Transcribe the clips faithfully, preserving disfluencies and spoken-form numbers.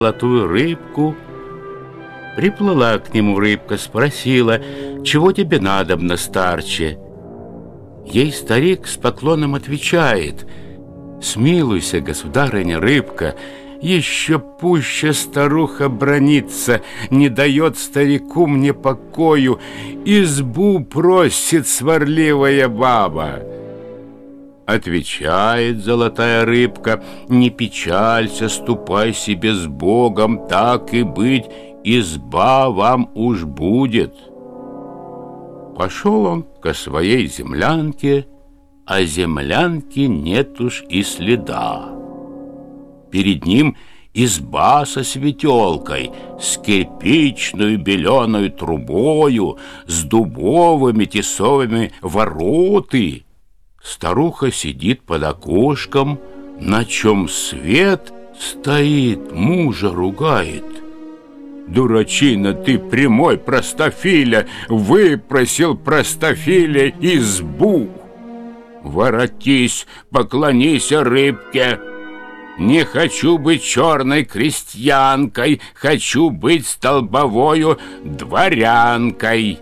золотую рыбку. Приплыла к нему рыбка, спросила: «Чего тебе надобно, старче?» Ей старик с поклоном отвечает: «Смилуйся, государыня рыбка, еще пуще старуха бранится, не дает старику мне покою, избу просит сварливая баба». Отвечает золотая рыбка: «Не печалься, ступай себе с Богом, так и быть, изба вам уж будет». Пошел он ко своей землянке, а землянки нет уж и следа. Перед ним изба со светелкой, с кирпичную беленую трубою, с дубовыми тесовыми вороты. Старуха сидит под окошком, на чем свет стоит, мужа ругает. «Дурачина ты, прямой простофиля, выпросил простофиля избу! Воротись, поклонись рыбке! Не хочу быть черной крестьянкой, хочу быть столбовою дворянкой!»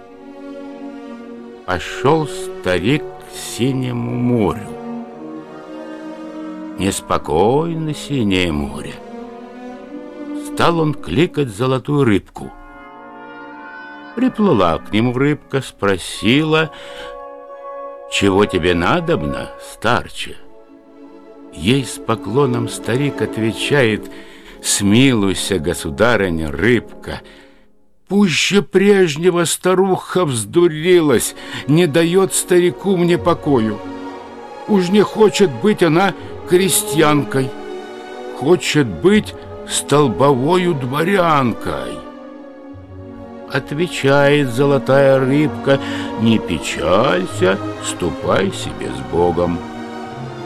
Пошел старик к синему морю. Неспокойно синее море. Стал он кликать золотую рыбку. Приплыла к нему рыбка, спросила: «Чего тебе надобно, старче?» Ей с поклоном старик отвечает: «Смилуйся, государыня рыбка, пуще прежнего старуха вздурилась, не дает старику мне покою. Уж не хочет быть она крестьянкой, хочет быть столбовою дворянкой». Отвечает золотая рыбка: «Не печалься, ступай себе с Богом».